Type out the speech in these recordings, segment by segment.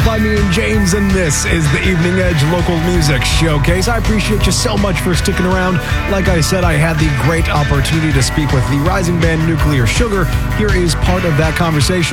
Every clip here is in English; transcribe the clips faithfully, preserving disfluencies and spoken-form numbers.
by me and James, and this is the Evening Edge Local Music Showcase. I appreciate you so much for sticking around. Like I said, I had the great opportunity to speak with the rising band Nuclear Sugar. Here is part of that conversation.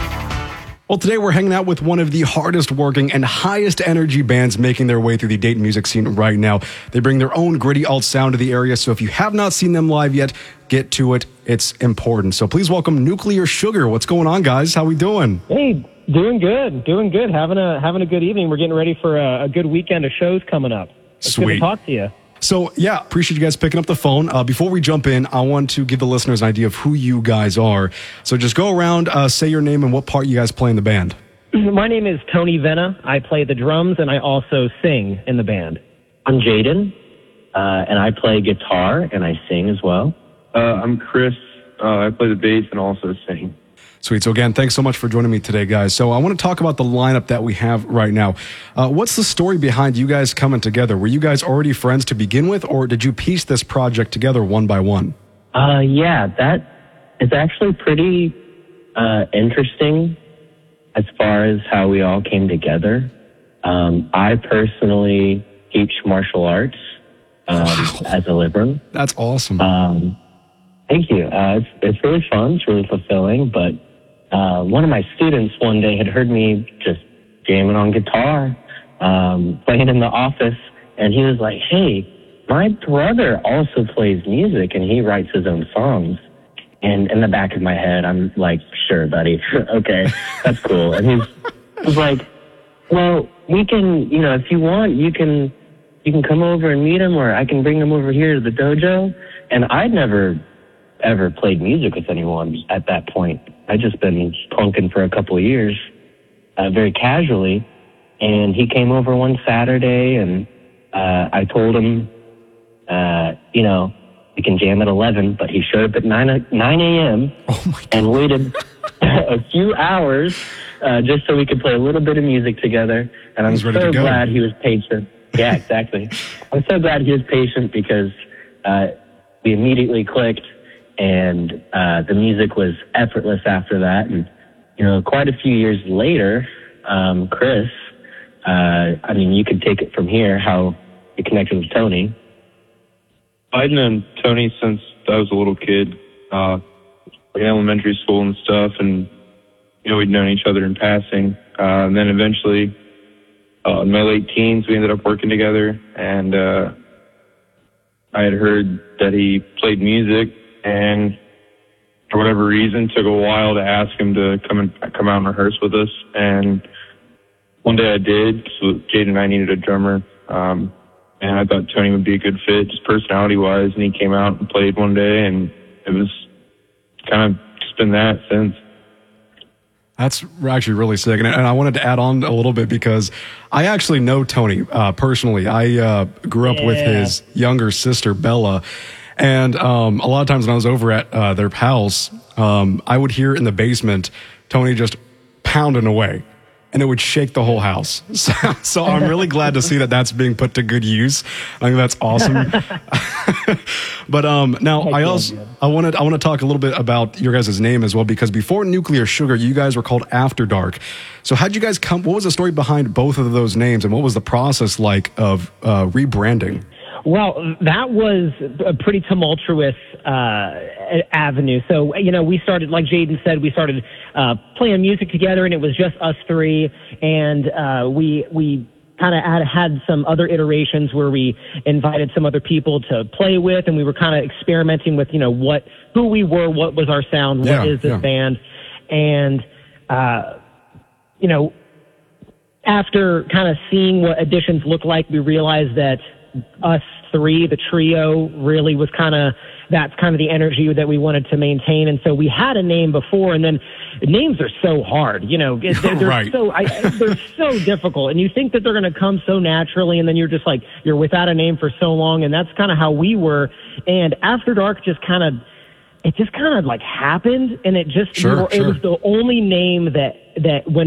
Well, today we're hanging out with one of the hardest working and highest energy bands making their way through the Dayton music scene right now. They bring their own gritty alt sound to the area, so if you have not seen them live yet, get to it. It's important. So please welcome Nuclear Sugar. What's going on, guys? How we doing? Hey, doing good. Doing good. Having a having a good evening. We're getting ready for a, a good weekend of shows coming up. It's Sweet. good to talk to you. So, yeah, appreciate you guys picking up the phone. Uh, before we jump in, I want to give the listeners an idea of who you guys are. So just go around, uh, say your name and what part you guys play in the band. My name is Tony Venna. I play the drums, and I also sing in the band. I'm Jaden, uh, and I play guitar, and I sing as well. Uh, I'm Chris. Uh, I play the bass and also sing. Sweet. So again, thanks so much for joining me today, guys. So I want to talk about the lineup that we have right now. Uh, what's the story behind you guys coming together? Were you guys already friends to begin with, or did you piece this project together one by one? Uh, yeah, that is actually pretty uh, interesting as far as how we all came together. Um, I personally teach martial arts um, wow. as a liberal. That's awesome. Um, thank you. Uh, it's, it's really fun. It's really fulfilling. But uh, one of my students one day had heard me just jamming on guitar, um, playing in the office, and he was like, hey, my brother also plays music, and he writes his own songs. And in the back of my head, I'm like, sure, buddy. Okay, that's cool. And he's, he's like, well, we can, you know, if you want, you can, you can come over and meet him, or I can bring him over here to the dojo. And I'd never, ever played music with anyone at that point. I'd just been punking for a couple of years, uh, very casually. And he came over one Saturday, and uh, I told him, uh, you know, we can jam at eleven, but he showed up at nine a.m. Oh and waited a few hours uh, just so we could play a little bit of music together. And I'm so glad he was patient. Yeah, exactly. I'm so glad he was patient because uh, we immediately clicked, and uh, the music was effortless after that. And, you know, quite a few years later, um, Chris, uh, I mean, you could take it from here, how you connected with Tony. I'd known Tony since I was a little kid, uh, like in elementary school and stuff, and, you know, we'd known each other in passing. Uh, and then eventually, uh, in my late teens, we ended up working together, and uh, I had heard that he played music, and for whatever reason, took a while to ask him to come and come out and rehearse with us. And one day I did, so Jade and I needed a drummer. Um, And I thought Tony would be a good fit, just personality-wise. And he came out and played one day, and it was kind of just been that since. That's actually really sick. And I wanted to add on a little bit because I actually know Tony uh, personally. I uh, grew up yeah. with his younger sister, Bella. And um, a lot of times when I was over at uh, their house, um, I would hear in the basement Tony just pounding away. And it would shake the whole house. So, so I'm really glad to see that that's being put to good use. I think that's awesome. But um, now I also I wanted I want to talk a little bit about your guys' name as well, because before Nuclear Sugar, you guys were called After Dark. So how'd you guys come? What was the story behind both of those names, and what was the process like of uh, rebranding? Well, that was a pretty tumultuous uh, avenue. So, you know, we started, like Jaden said, we started uh, playing music together, and it was just us three. And uh, we we kind of had, had some other iterations where we invited some other people to play with, and we were kind of experimenting with, you know, what who we were, what was our sound, what yeah, is this yeah. band, and uh, you know, after kind of seeing what Additions look like, we realized that us three, the trio, really was kind of, that's kind of the energy that we wanted to maintain. And so we had a name before, and then names are so hard, you know, they're, they're right. so, I, they're so difficult, and you think that they're going to come so naturally, and then you're just like, you're without a name for so long. And that's kind of how we were. And After Dark just kind of, it just kind of like happened, and it just, sure, we were, sure. it was the only name that, that when